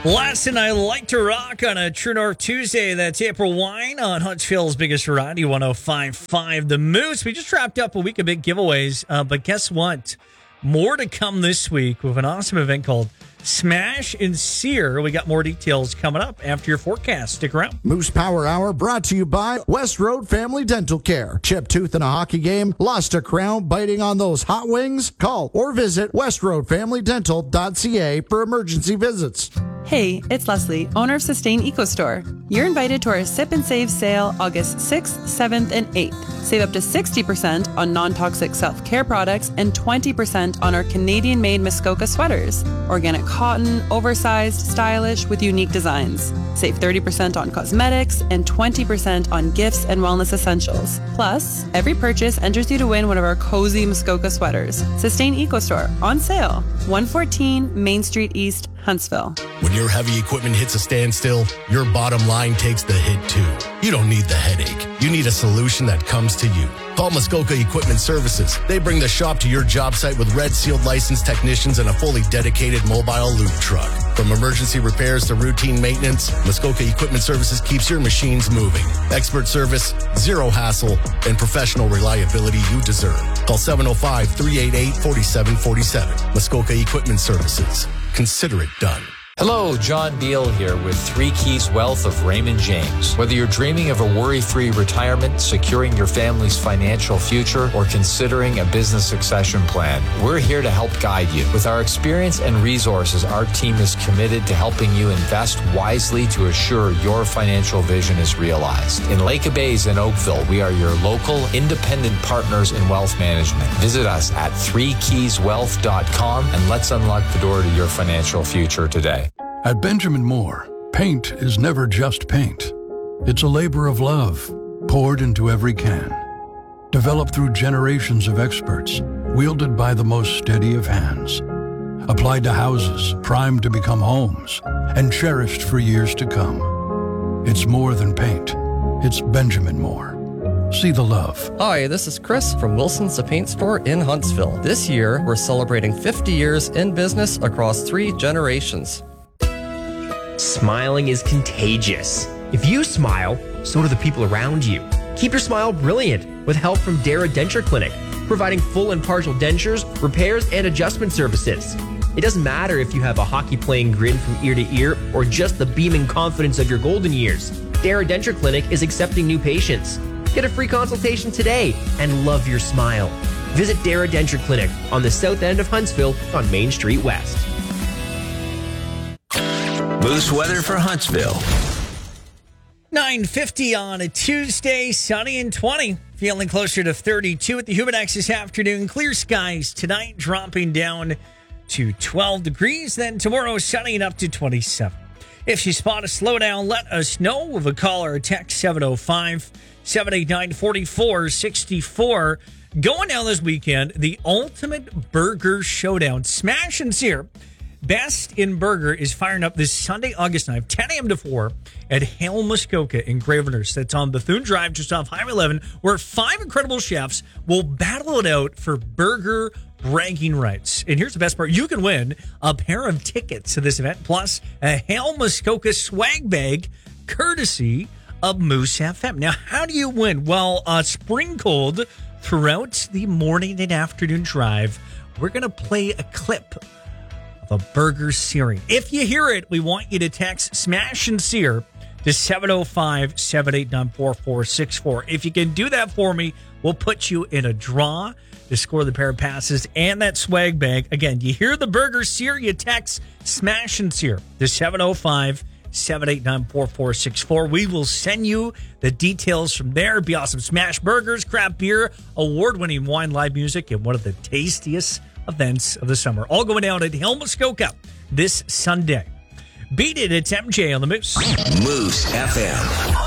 Last I Like to Rock on a True North Tuesday. That's April Wine on Huntsville's biggest variety, 105.5 The Moose. We just wrapped up a week of big giveaways, but guess what? More to come this week with an awesome event called Smash and Sear. We got more details coming up after your forecast. Stick around. Moose Power Hour brought to you by West Road Family Dental Care. Chipped tooth in a hockey game? Lost a crown biting on those hot wings? Call or visit westroadfamilydental.ca for emergency visits. Hey, it's Leslie, owner of Sustain Eco Store. You're invited to our Sip and Save sale August 6th, 7th, and 8th. Save up to 60% on non-toxic self-care products and 20% on our Canadian-made Muskoka sweaters. Organic cotton, oversized, stylish, with unique designs. Save 30% on cosmetics and 20% on gifts and wellness essentials. Plus, every purchase enters you to win one of our cozy Muskoka sweaters. Sustain Eco Store, on sale, 114 Main Street East, Huntsville. When your heavy equipment hits a standstill, your bottom line takes the hit too. You don't need the headache. You need a solution that comes to you. Call Muskoka Equipment Services. They bring the shop to your job site with red sealed licensed technicians and a fully dedicated mobile lube truck. From emergency repairs to routine maintenance, Muskoka Equipment Services keeps your machines moving. Expert service, zero hassle, and professional reliability you deserve. Call 705-388-4747. Muskoka Equipment Services. Consider it done. Hello, John Beal here with Three Keys Wealth of Raymond James. Whether you're dreaming of a worry-free retirement, securing your family's financial future, or considering a business succession plan, we're here to help guide you. With our experience and resources, our team is committed to helping you invest wisely to assure your financial vision is realized. In Lake Bays and Oakville, we are your local independent partners in wealth management. Visit us at threekeyswealth.com and let's unlock the door to your financial future today. At Benjamin Moore, paint is never just paint. It's a labor of love, poured into every can. Developed through generations of experts, wielded by the most steady of hands. Applied to houses, primed to become homes, and cherished for years to come. It's more than paint. It's Benjamin Moore. See the love. Hi, this is Chris from Wilson's The Paint Store in Huntsville. This year, we're celebrating 50 years in business across 3 generations. Smiling is contagious. If you smile, so do the people around you. Keep your smile brilliant with help from Dara Denture Clinic, providing full and partial dentures, repairs, and adjustment services. It doesn't matter if you have a hockey-playing grin from ear to ear or just the beaming confidence of your golden years. Dara Denture Clinic is accepting new patients. Get a free consultation today and love your smile. Visit Dara Denture Clinic on the south end of Huntsville on Main Street West. Moose weather for Huntsville. 9:50 on a Tuesday, sunny and 20. Feeling closer to 32 at the Humidex this afternoon. Clear skies tonight, dropping down to 12 degrees. Then tomorrow, sunny and up to 27. If you spot a slowdown, let us know with a call or a text 705-789-4464. Going down this weekend, the Ultimate Burger Showdown. Smash and Sear. Best in Burger is firing up this Sunday, August 9th, 10 a.m. to 4 at Hale Muskoka in Gravenhurst. That's on Bethune Drive, just off Highway 11, where 5 incredible chefs will battle it out for burger bragging rights. And here's the best part. You can win a pair of tickets to this event, plus a Hale Muskoka swag bag, courtesy of Moose FM. Now, how do you win? Well, sprinkled throughout the morning and afternoon drive, we're going to play a clip a burger searing. If you hear it, we want you to text Smash and Sear to 705-789-4464. If you can do that for me, we'll put you in a draw to score the pair of passes and that swag bag. Again, you hear the burger sear, you text Smash and Sear to 705-789-4464. We will send you the details from there. It'd be awesome. Smash burgers, craft beer, award-winning wine, live music, and one of the tastiest events of the summer. All going down at Hale Muskoka this Sunday. Beat it, it's MJ on the Moose. Moose FM.